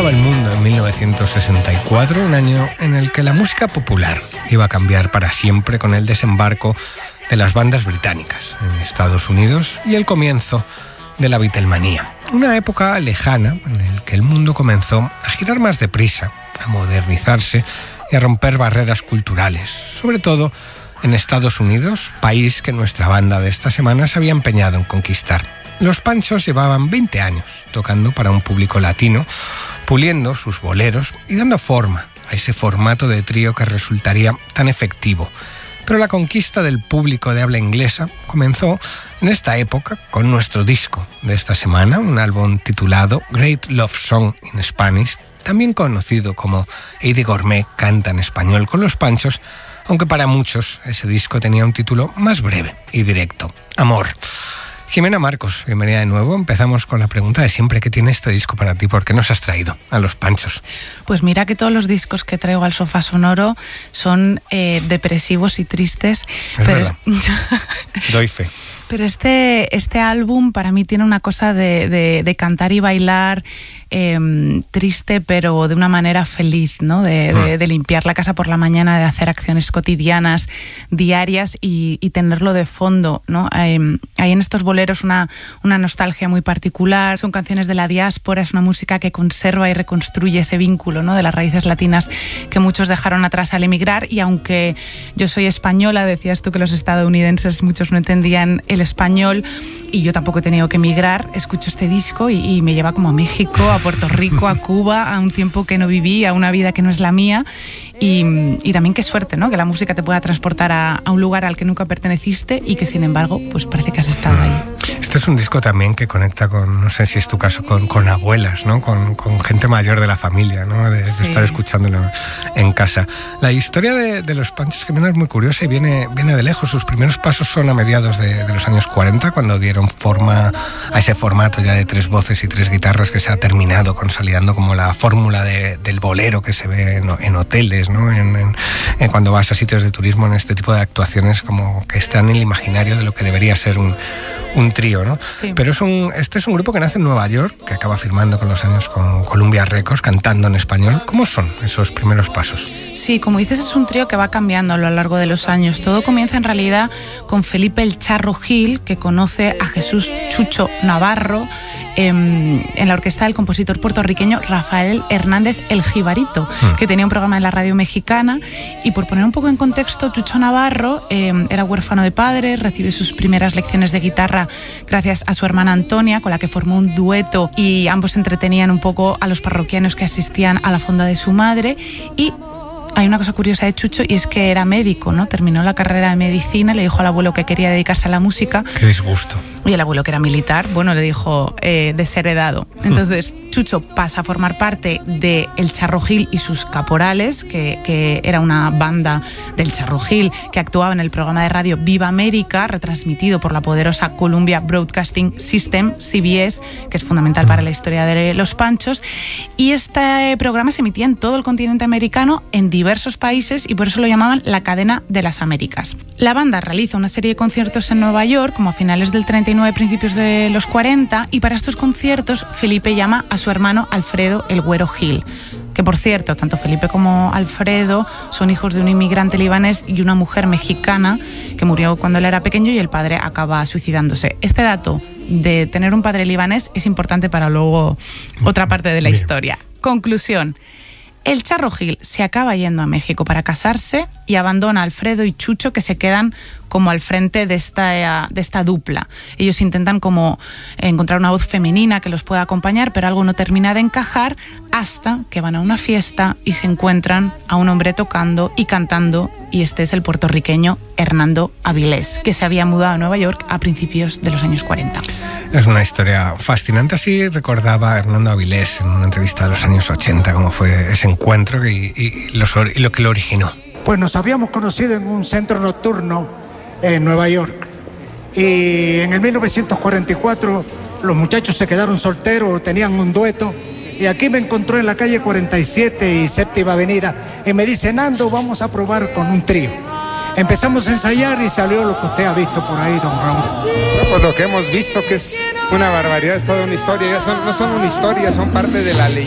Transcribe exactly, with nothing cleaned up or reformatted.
el mundo en mil novecientos sesenta y cuatro, un año en el que la música popular iba a cambiar para siempre con el desembarco de las bandas británicas en Estados Unidos y el comienzo de la Beatlemanía. Una época lejana en la que el mundo comenzó a girar más deprisa, a modernizarse y a romper barreras culturales, sobre todo en Estados Unidos, país que nuestra banda de esta semana se había empeñado en conquistar. Los Panchos llevaban veinte años tocando para un público latino, puliendo sus boleros y dando forma a ese formato de trío que resultaría tan efectivo. Pero la conquista del público de habla inglesa comenzó en esta época con nuestro disco de esta semana, un álbum titulado Great Love Song in Spanish, también conocido como Eddie Gourmet canta en español con los Panchos, aunque para muchos ese disco tenía un título más breve y directo: Amor. Jimena Marcos, bienvenida de nuevo. Empezamos con la pregunta de siempre: ¿qué tiene este disco para ti? ¿Por qué nos has traído a los Panchos? Pues mira que todos los discos que traigo al Sofá Sonoro son eh, depresivos y tristes. Es pero... verdad. Doy fe. Pero este, este álbum para mí tiene una cosa de, de, de cantar y bailar eh, triste, pero de una manera feliz, ¿no? De, de, de limpiar la casa por la mañana, de hacer acciones cotidianas, diarias y, y tenerlo de fondo, ¿no? Eh, hay en estos boleros una, una nostalgia muy particular, son canciones de la diáspora, es una música que conserva y reconstruye ese vínculo, ¿no? De las raíces latinas que muchos dejaron atrás al emigrar, y aunque yo soy española, decías tú que los estadounidenses muchos no entendían el español, y yo tampoco he tenido que emigrar, escucho este disco y, y me lleva como a México, a Puerto Rico, a Cuba, a un tiempo que no viví, a una vida que no es la mía. Y, y también qué suerte, ¿no? Que la música te pueda transportar a, a un lugar al que nunca perteneciste y que sin embargo pues parece que has estado ahí. Este es un disco también que conecta con, no sé si es tu caso, con, con abuelas, ¿no? Con, con gente mayor de la familia, ¿no? De, Sí. de estar escuchándolo en casa. La historia de, de los Panchos, que es muy curiosa y viene, viene de lejos. Sus primeros pasos son a mediados de, de los años cuarenta, cuando dieron forma a ese formato ya de tres voces y tres guitarras que se ha terminado consolidando como la fórmula de, del bolero que se ve en, en hoteles, ¿no? En, en, en cuando vas a sitios de turismo, en este tipo de actuaciones como que están en el imaginario de lo que debería ser un, un trío, ¿no? Sí. Pero es un, este es un grupo que nace en Nueva York, que acaba firmando con los años con Columbia Records, cantando en español. ¿Cómo son esos primeros pasos? Sí, como dices, es un trío que va cambiando a lo largo de los años. Todo comienza en realidad con Felipe el Charro Gil, que conoce a Jesús Chucho Navarro en, en la orquesta del compositor puertorriqueño Rafael Hernández el Jibarito, mm. que tenía un programa en la radio mexicana. Y por poner un poco en contexto, Chucho Navarro eh, era huérfano de padre, recibió sus primeras lecciones de guitarra gracias a su hermana Antonia, con la que formó un dueto, y ambos entretenían un poco a los parroquianos que asistían a la fonda de su madre. Y hay una cosa curiosa de Chucho, y es que era médico, ¿no? Terminó la carrera de medicina, le dijo al abuelo que quería dedicarse a la música. Qué disgusto. Y el abuelo, que era militar, bueno, le dijo eh, desheredado. Entonces Chucho pasa a formar parte de El Charro Gil y sus Caporales, que, que era una banda del Charro Gil que actuaba en el programa de radio Viva América, retransmitido por la poderosa Columbia Broadcasting System, C B S, que es fundamental para la historia de los Panchos. Y este programa se emitía en todo el continente americano, en diversos países, y por eso lo llamaban la cadena de las Américas. La banda realiza una serie de conciertos en Nueva York, como a finales del treinta y nueve, principios de los cuarenta, y para estos conciertos Felipe llama a su hermano Alfredo el Güero Gil, que por cierto, tanto Felipe como Alfredo son hijos de un inmigrante libanés y una mujer mexicana que murió cuando él era pequeño y el padre acaba suicidándose. Este dato de tener un padre libanés es importante para luego otra parte de la Bien. historia. Conclusión: el Charro Gil se acaba yendo a México para casarse y abandona a Alfredo y Chucho, que se quedan como al frente de esta, de esta dupla. Ellos intentan como encontrar una voz femenina que los pueda acompañar, pero algo no termina de encajar, hasta que van a una fiesta y se encuentran a un hombre tocando y cantando, y este es el puertorriqueño Hernando Avilés, que se había mudado a Nueva York a principios de los años cuarenta. Es una historia fascinante. Así recordaba Hernando Avilés en una entrevista de los años ochenta cómo fue ese encuentro y, y, y, los, y lo que lo originó. Pues nos habíamos conocido en un centro nocturno en Nueva York, y en el mil novecientos cuarenta y cuatro los muchachos se quedaron solteros, tenían un dueto, y aquí me encontró en la calle cuarenta y siete y Séptima Avenida y me dice: Nando, vamos a probar con un trío. Empezamos a ensayar y salió lo que usted ha visto por ahí, don Raúl. No, pues lo que hemos visto, que es una barbaridad, es toda una historia. Ya son, no son una historia, son parte de la leyenda.